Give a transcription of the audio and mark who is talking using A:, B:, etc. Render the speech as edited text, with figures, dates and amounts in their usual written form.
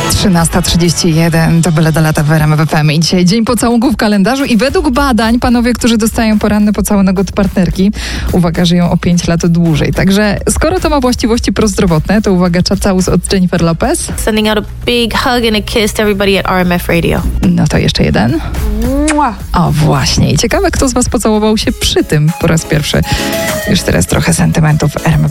A: 13:31 to byle do lata w RMF FM. I dzisiaj dzień pocałunków w kalendarzu i według badań panowie, którzy dostają poranny pocałunek od partnerki, uwaga, żyją o 5 lat dłużej. Także skoro to ma właściwości prozdrowotne, to uwaga, czacałus od Jennifer Lopez.
B: Sending out a big hug and a kiss to everybody at RMF Radio.
A: No to jeszcze jeden. O właśnie. I ciekawe, kto z was pocałował się przy tym po raz pierwszy. Już teraz trochę sentymentów RMF